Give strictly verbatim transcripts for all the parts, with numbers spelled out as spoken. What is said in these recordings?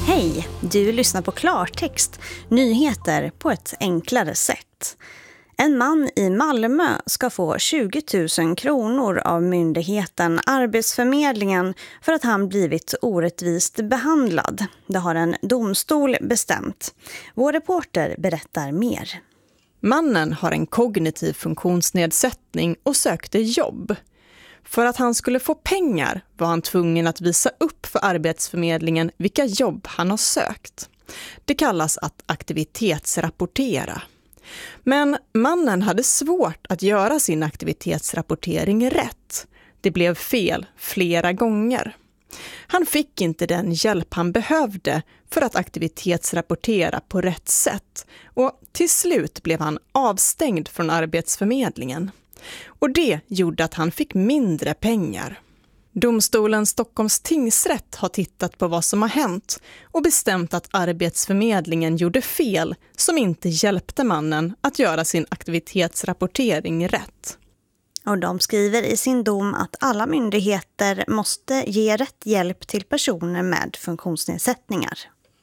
Hej, du lyssnar på Klartext, nyheter på ett enklare sätt. En man i Malmö ska få tjugo tusen kronor av myndigheten Arbetsförmedlingen för att han blivit orättvist behandlad. Det har en domstol bestämt. Vår reporter berättar mer. Mannen har en kognitiv funktionsnedsättning och sökte jobb. För att han skulle få pengar var han tvungen att visa upp för Arbetsförmedlingen vilka jobb han har sökt. Det kallas att aktivitetsrapportera. Men mannen hade svårt att göra sin aktivitetsrapportering rätt. Det blev fel flera gånger. Han fick inte den hjälp han behövde för att aktivitetsrapportera på rätt sätt och till slut blev han avstängd från Arbetsförmedlingen. Och det gjorde att han fick mindre pengar. Domstolen Stockholms tingsrätt har tittat på vad som har hänt och bestämt att Arbetsförmedlingen gjorde fel som inte hjälpte mannen att göra sin aktivitetsrapportering rätt. Och de skriver i sin dom att alla myndigheter måste ge rätt hjälp till personer med funktionsnedsättningar.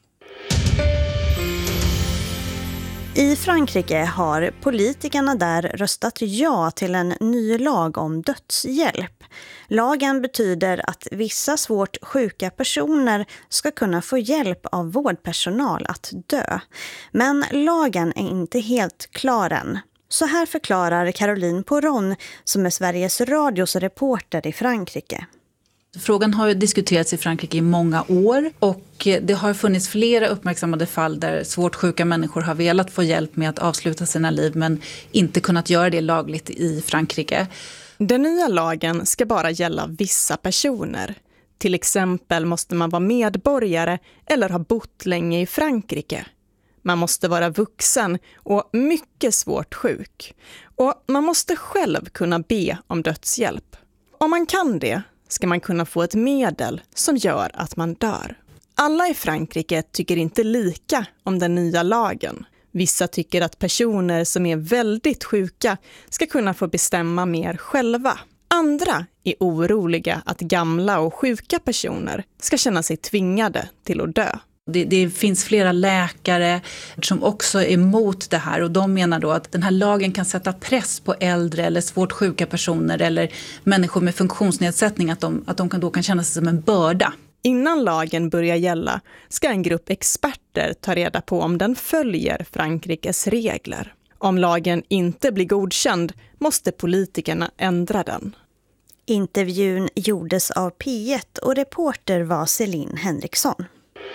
I Frankrike har politikerna där röstat ja till en ny lag om dödshjälp. Lagen betyder att vissa svårt sjuka personer ska kunna få hjälp av vårdpersonal att dö. Men lagen är inte helt klar än. Så här förklarar Caroline Poron som är Sveriges Radios reporter i Frankrike. Frågan har ju diskuterats i Frankrike i många år och det har funnits flera uppmärksammade fall där svårt sjuka människor har velat få hjälp med att avsluta sina liv men inte kunnat göra det lagligt i Frankrike. Den nya lagen ska bara gälla vissa personer. Till exempel måste man vara medborgare eller ha bott länge i Frankrike. Man måste vara vuxen och mycket svårt sjuk. Och man måste själv kunna be om dödshjälp. Om man kan det ska man kunna få ett medel som gör att man dör. Alla i Frankrike tycker inte lika om den nya lagen. Vissa tycker att personer som är väldigt sjuka ska kunna få bestämma mer själva. Andra är oroliga att gamla och sjuka personer ska känna sig tvingade till att dö. Det, det finns flera läkare som också är emot det här och de menar då att den här lagen kan sätta press på äldre eller svårt sjuka personer eller människor med funktionsnedsättning att de, att de kan, då kan känna sig som en börda. Innan lagen börjar gälla ska en grupp experter ta reda på om den följer Frankrikes regler. Om lagen inte blir godkänd måste politikerna ändra den. Intervjun gjordes av P ett och reporter var Celine Henriksson.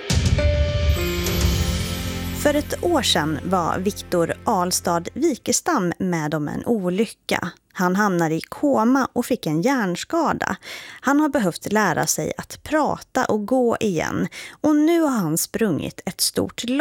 För ett år sedan var Viktor Ahlstad Wikestam med om en olycka. Han hamnade i koma och fick en hjärnskada. Han har behövt lära sig att prata och gå igen och nu har han sprungit ett stort lopp.